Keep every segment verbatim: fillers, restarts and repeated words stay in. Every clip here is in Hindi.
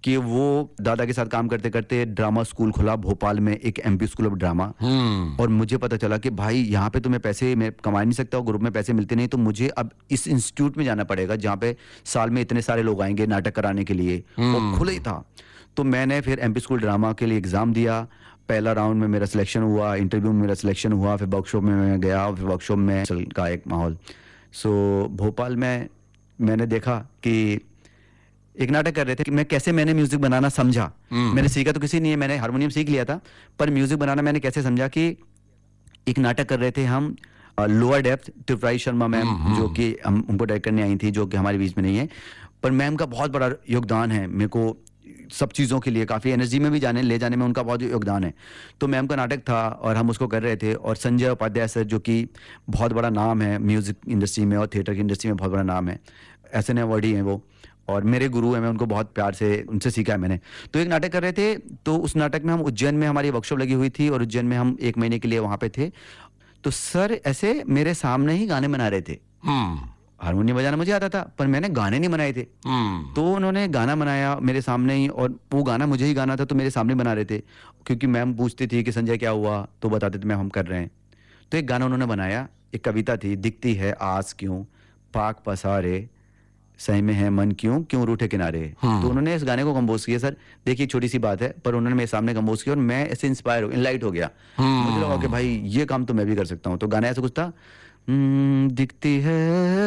कि वो दादा के साथ काम करते करते ड्रामा स्कूल खुला भोपाल में, एक एमपी स्कूल ऑफ ड्रामा। और मुझे पता चला कि भाई यहाँ पे तो मैं पैसे मैं कमा नहीं सकता, ग्रुप में पैसे मिलते नहीं, तो मुझे अब इस इंस्टीट्यूट में जाना पड़ेगा जहाँ पे साल में इतने सारे लोग आएंगे नाटक कराने के लिए। वो खुला ही था। तो मैंने फिर एमपी स्कूल ड्रामा के लिए एग्ज़ाम दिया। पहला राउंड में मेरा सिलेक्शन हुआ, इंटरव्यू में मेरा सिलेक्शन हुआ, फिर वर्कशॉप में मैं गया, फिर वर्कशॉप में का एक माहौल। सो भोपाल में मैंने देखा कि एक नाटक कर रहे थे कि मैं कैसे मैंने म्यूजिक बनाना समझा। मैंने सीखा तो किसी नहीं है, मैंने हारमोनियम सीख लिया था, पर म्यूजिक बनाना मैंने कैसे समझा कि एक नाटक कर रहे थे हम lower depth, Tripurari Sharma ma'am जो कि हम उनको डायरेक्ट करने आई थी, जो कि हमारे बीच में नहीं है, पर मैम का बहुत बड़ा योगदान है मेरे को सब चीज़ों के लिए, काफ़ी एनर्जी में भी जाने ले जाने में उनका बहुत योगदान है। तो मैम का नाटक था और हम उसको कर रहे थे, और संजय उपाध्याय सर जो कि बहुत बड़ा नाम है म्यूज़िक इंडस्ट्री में और थिएटर की इंडस्ट्री में बहुत बड़ा नाम है, ऐसे ने अवार्डी हैं वो, और मेरे गुरु हैं, मैं उनको बहुत प्यार से उनसे सीखा है मैंने। तो एक नाटक कर रहे थे, तो उस नाटक में हम उज्जैन में हमारी वर्कशॉप लगी हुई थी और उज्जैन में हम एक महीने के लिए वहाँ पे थे। तो सर ऐसे मेरे सामने ही गाने बना रहे थे। हारमोनियम बजाना मुझे आता था पर मैंने गाने नहीं बनाए थे। तो उन्होंने गाना बनाया मेरे सामने ही, और वो गाना मुझे ही गाना था, तो मेरे सामने बना रहे थे, क्योंकि मैम पूछती थी कि संजय क्या हुआ, तो बताते थे मैम हम कर रहे हैं। तो एक गाना उन्होंने बनाया, एक कविता थी, दिखती है आस क्यों पाक पसारे, सही में है मन क्यों क्यों रूठे किनारे। तो उन्होंने इस गाने को कंपोज किया। सर देखिए छोटी सी बात है, पर उन्होंने मेरे सामने कंपोज किया और मैं ऐसे इंस्पायर हो इनलाइट हो गया। मुझे लगा कि भाई ये काम तो मैं भी कर सकता हूँ। तो गाना ऐसा कुछ था, दिखती है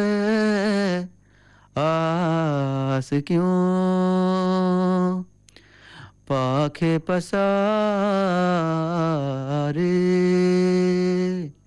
आस क्यों पाखे पसारे,